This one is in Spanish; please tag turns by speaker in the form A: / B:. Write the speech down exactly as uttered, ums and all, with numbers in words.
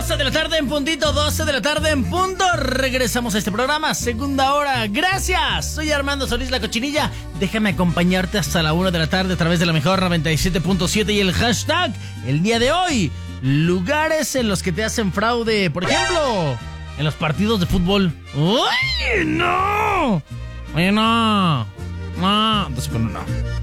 A: doce de la tarde en puntito, doce de la tarde en punto. Regresamos a este programa, segunda hora. Gracias, soy Armando Solís, la cochinilla. Déjame acompañarte hasta la una de la tarde a través de la mejor noventa y siete punto siete y el hashtag, el día de hoy, lugares en los que te hacen fraude. Por ejemplo, en los partidos de fútbol. ¡Uy, no! Oye, no. No, dos con uno.